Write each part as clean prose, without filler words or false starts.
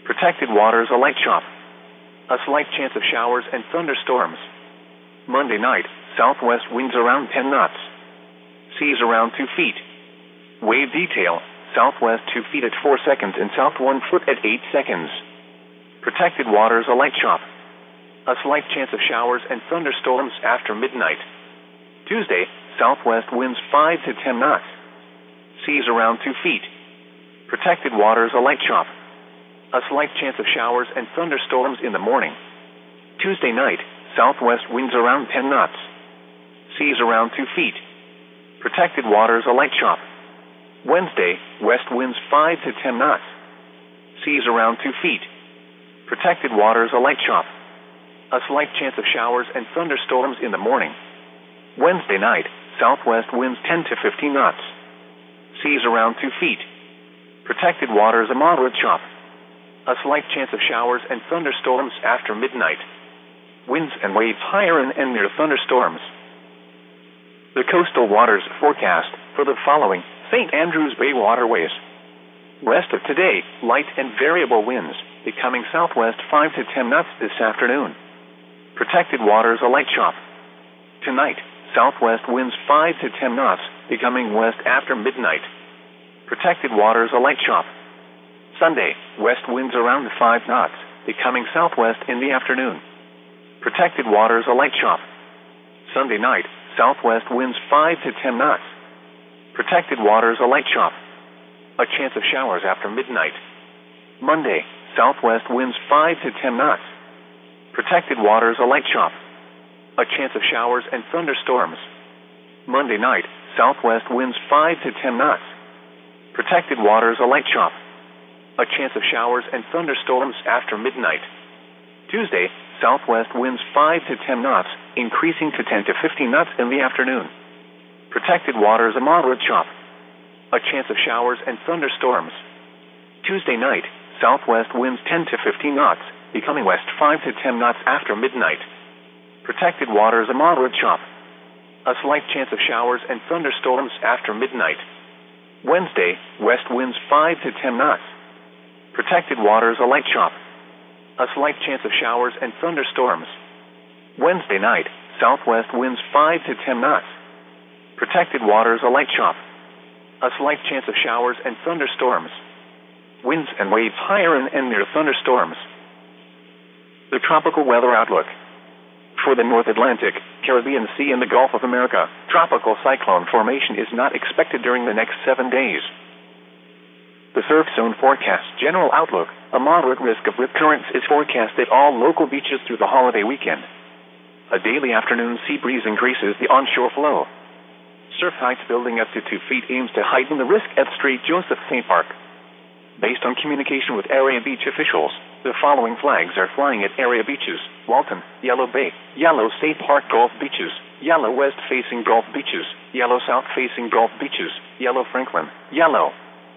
Protected waters, a light chop. A slight chance of showers and thunderstorms. Monday night, southwest winds around 10 knots. Seas around 2 feet. Wave detail, southwest 2 feet at 4 seconds and south 1 foot at 8 seconds. Protected waters, a light chop. A slight chance of showers and thunderstorms after midnight. Tuesday, southwest winds 5 to 10 knots. Seas around 2 feet. Protected waters, a light chop. A slight chance of showers and thunderstorms in the morning. Tuesday night, southwest winds around 10 knots. Seas around 2 feet. Protected waters, a light chop. Wednesday, west winds 5 to 10 knots. Seas around 2 feet. Protected waters, a light chop. A slight chance of showers and thunderstorms in the morning. Wednesday night, southwest winds 10 to 15 knots. Seas around 2 feet. Protected waters, a moderate chop. A slight chance of showers and thunderstorms after midnight. Winds and waves higher and near thunderstorms. The coastal waters forecast for the following St. Andrews Bay waterways. Rest of today, light and variable winds, becoming southwest 5 to 10 knots this afternoon. Protected waters, a light chop. Tonight, southwest winds 5 to 10 knots, becoming west after midnight. Protected waters, a light chop. Sunday, west winds around 5 knots, becoming southwest in the afternoon. Protected waters, a light chop. Sunday night, southwest winds 5 to 10 knots. Protected waters, a light chop. A chance of showers after midnight. Monday, southwest winds 5 to 10 knots. Protected waters, a light chop. A chance of showers and thunderstorms. Monday night, southwest winds 5 to 10 knots. Protected waters, a light chop. A chance of showers and thunderstorms after midnight. Tuesday, southwest winds 5 to 10 knots, increasing to 10 to 15 knots in the afternoon. Protected waters, a moderate chop. A chance of showers and thunderstorms. Tuesday night, southwest winds 10 to 15 knots, becoming west 5 to 10 knots after midnight. Protected waters, a moderate chop. A slight chance of showers and thunderstorms after midnight. Wednesday, west winds 5 to 10 knots. Protected waters, a light chop. A slight chance of showers and thunderstorms. Wednesday night, southwest winds 5 to 10 knots. Protected waters, a light chop. A slight chance of showers and thunderstorms. Winds and waves higher and near thunderstorms. The tropical weather outlook. For the North Atlantic, Caribbean Sea and the Gulf of America, tropical cyclone formation is not expected during the next 7 days. The surf zone forecast general outlook, a moderate risk of rip currents is forecast at all local beaches through the holiday weekend. A daily afternoon sea breeze increases the onshore flow. Surf heights building up to 2 feet aims to heighten the risk at St. Joseph St. Park. Based on communication with area beach officials, the following flags are flying at area beaches: Walton, Yellow Bay, Yellow State Park Gulf Beaches, Yellow West facing Gulf Beaches, Yellow South facing Gulf Beaches, Yellow Franklin, Yellow.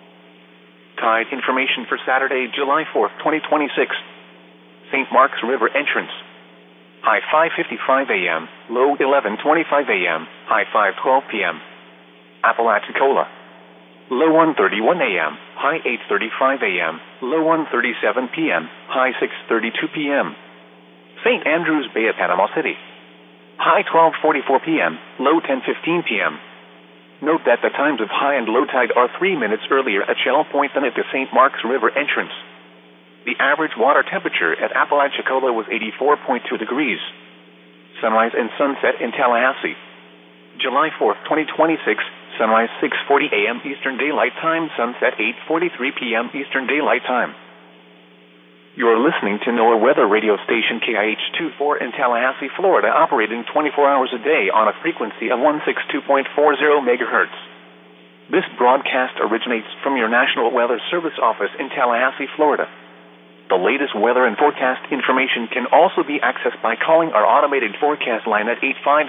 Tide information for Saturday, July 4th, 2026. St. Mark's River entrance. High 5:55 a.m., low 11:25 a.m., high 5:12 p.m. Apalachicola. Low 1:31 a.m., high 8:35 a.m., low 1:37 p.m., high 6:32 p.m. St. Andrews Bay at Panama City. High 12:44 p.m., low 10:15 p.m. Note that the times of high and low tide are 3 minutes earlier at Shell Point than at the St. Mark's River entrance. The average water temperature at Apalachicola was 84.2 degrees. Sunrise and sunset in Tallahassee. July 4th, 2026, sunrise 6:40 a.m. Eastern Daylight Time, sunset 8:43 p.m. Eastern Daylight Time. You're listening to NOAA weather radio station KIH-24 in Tallahassee, Florida, operating 24 hours a day on a frequency of 162.40 megahertz. This broadcast originates from your National Weather Service office in Tallahassee, Florida. The latest weather and forecast information can also be accessed by calling our automated forecast line at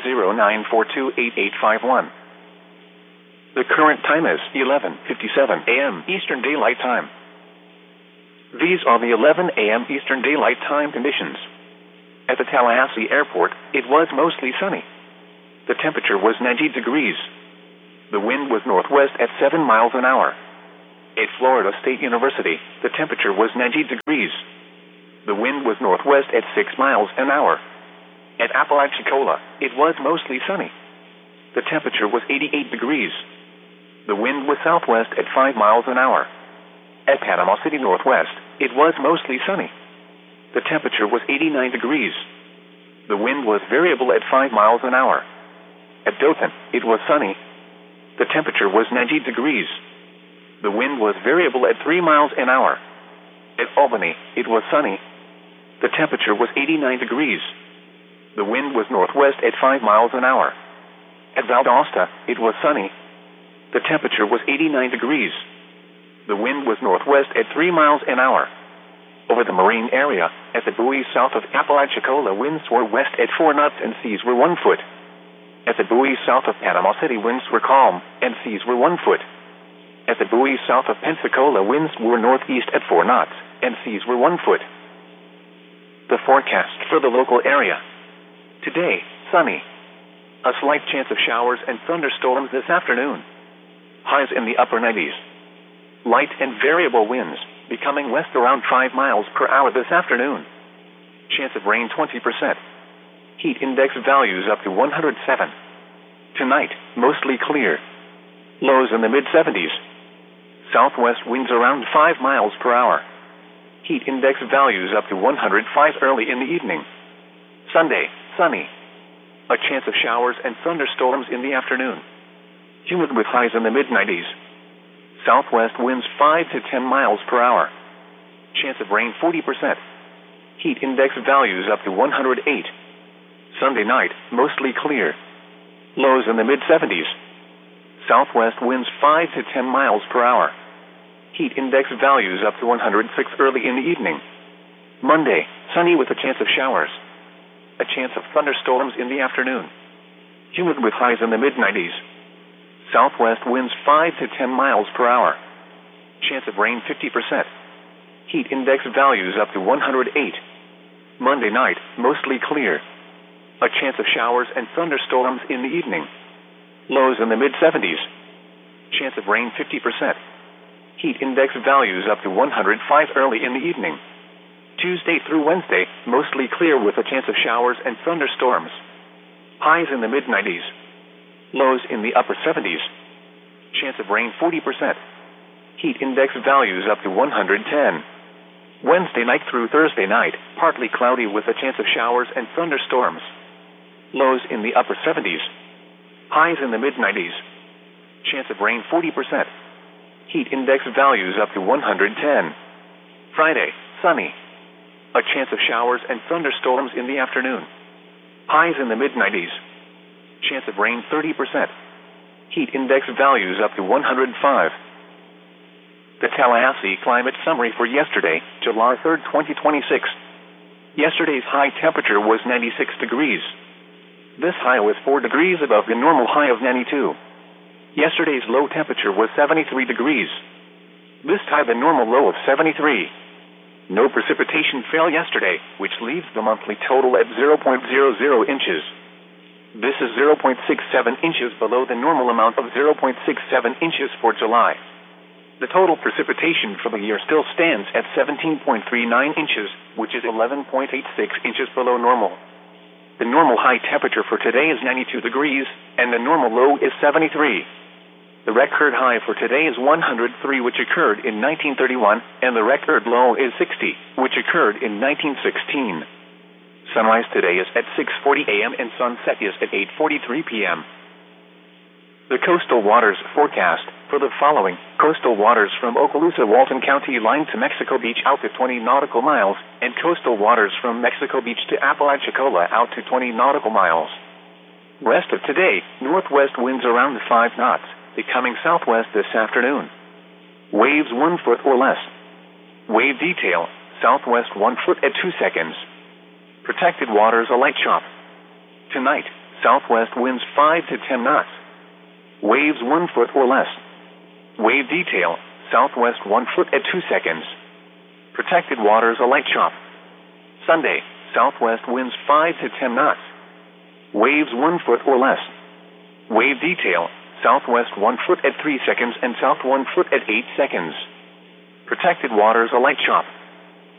850-942-8851. The current time is 11:57 a.m. Eastern Daylight Time. These are the 11 a.m. Eastern Daylight Time conditions. At the Tallahassee Airport, it was mostly sunny. The temperature was 90 degrees. The wind was northwest at 7 miles an hour. At Florida State University, the temperature was 90 degrees. The wind was northwest at 6 miles an hour. At Apalachicola, it was mostly sunny. The temperature was 88 degrees. The wind was southwest at 5 miles an hour. At Panama City Northwest, it was mostly sunny. The temperature was 89 degrees. The wind was variable at 5 miles an hour. At Dothan, it was sunny. The temperature was 90 degrees. The wind was variable at 3 miles an hour. At Albany, it was sunny. The temperature was 89 degrees. The wind was northwest at 5 miles an hour. At Valdosta, it was sunny. The temperature was 89 degrees. The wind was northwest at 3 miles an hour. Over the marine area, at the buoys south of Apalachicola, winds were west at 4 knots and seas were 1 foot. At the buoys south of Panama City, winds were calm and seas were 1 foot. At the buoys south of Pensacola, winds were northeast at 4 knots and seas were 1 foot. The forecast for the local area. Today, sunny. A slight chance of showers and thunderstorms this afternoon. Highs in the upper 90s. Light and variable winds, becoming west around 5 miles per hour this afternoon. Chance of rain 20%. Heat index values up to 107. Tonight, mostly clear. Lows in the mid-70s. Southwest winds around 5 miles per hour. Heat index values up to 105 early in the evening. Sunday, sunny. A chance of showers and thunderstorms in the afternoon. Humid with highs in the mid-90s. Southwest winds 5 to 10 miles per hour. Chance of rain 40%. Heat index values up to 108. Sunday night, mostly clear. Lows in the mid-70s. Southwest winds 5 to 10 miles per hour. Heat index values up to 106 early in the evening. Monday, sunny with a chance of showers. A chance of thunderstorms in the afternoon. Humid with highs in the mid-90s. Southwest winds 5 to 10 miles per hour. Chance of rain 50%. Heat index values up to 108. Monday night, mostly clear. A chance of showers and thunderstorms in the evening. Lows in the mid-70s. Chance of rain 50%. Heat index values up to 105 early in the evening. Tuesday through Wednesday, mostly clear with a chance of showers and thunderstorms. Highs in the mid-90s. Lows in the upper 70s. Chance of rain 40%. Heat index values up to 110. Wednesday night through Thursday night, partly cloudy with a chance of showers and thunderstorms. Lows in the upper 70s. Highs in the mid-90s. Chance of rain 40%. Heat index values up to 110. Friday, sunny. A chance of showers and thunderstorms in the afternoon. Highs in the mid-90s. Chance of rain 30%. Heat index values up to 105. The Tallahassee climate summary for yesterday, July 3, 2026. Yesterday's high temperature was 96 degrees. This high was 4 degrees above the normal high of 92. Yesterday's low temperature was 73 degrees. This tied the normal low of 73. No precipitation fell yesterday, which leaves the monthly total at 0.00 inches. This is 0.67 inches below the normal amount of 0.67 inches for July. The total precipitation for the year still stands at 17.39 inches, which is 11.86 inches below normal. The normal high temperature for today is 92 degrees, and the normal low is 73. The record high for today is 103, which occurred in 1931, and the record low is 60, which occurred in 1916. Sunrise today is at 6:40 a.m. and sunset is at 8:43 p.m. The coastal waters forecast for the following: coastal waters from Okaloosa, Walton County line to Mexico Beach out to 20 nautical miles, and coastal waters from Mexico Beach to Apalachicola out to 20 nautical miles. Rest of today, northwest winds around 5 knots, becoming southwest this afternoon. Waves 1 foot or less. Wave detail, southwest 1 foot at 2 seconds. Protected waters a light chop. Tonight, southwest winds 5 to 10 knots. Waves 1 foot or less. Wave detail, southwest 1 foot at 2 seconds. Protected waters a light chop. Sunday, southwest winds 5 to 10 knots. Waves 1 foot or less. Wave detail, southwest 1 foot at 3 seconds and south 1 foot at 8 seconds. Protected Waters, a light shop.